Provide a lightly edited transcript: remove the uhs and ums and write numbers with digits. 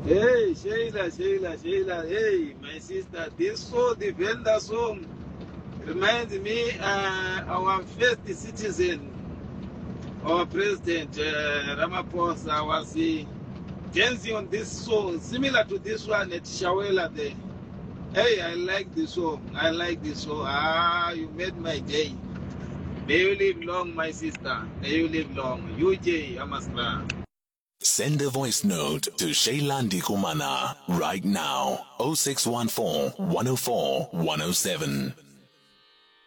Hey, Sheila. Hey, my sister. This song, the Venda song, reminds me our first citizen, our president, Ramaphosa, was dancing on this song, similar to this one at Shawela there. Hey, I like this song. Ah, you made my day. May you live long, my sister. May you live long. UJ Amasra. Send a voice note to Sheilandi Kumana right now. 0614 104 107.